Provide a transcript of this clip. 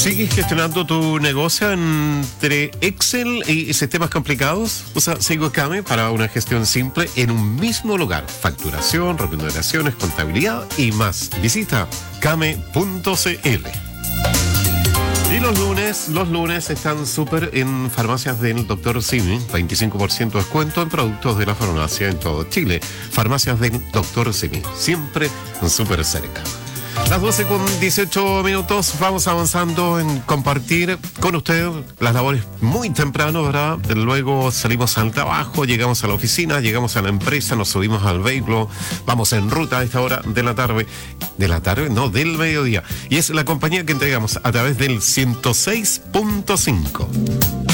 ¿Sigues gestionando tu negocio entre Excel y sistemas complicados? Usa SigoCame para una gestión simple en un mismo lugar. Facturación, remuneraciones, contabilidad y más. Visita came.cl. Y los lunes están súper en farmacias del Dr. Simi. 25% de descuento en productos de la farmacia en todo Chile. Farmacias del Dr. Simi. Siempre súper cerca. Las 12:18, vamos avanzando en compartir con usted las labores muy temprano, ¿verdad? Luego salimos al trabajo, llegamos a la oficina, llegamos a la empresa, nos subimos al vehículo, vamos en ruta a esta hora de la tarde. Del mediodía. Y es la compañía que entregamos a través del 106.5.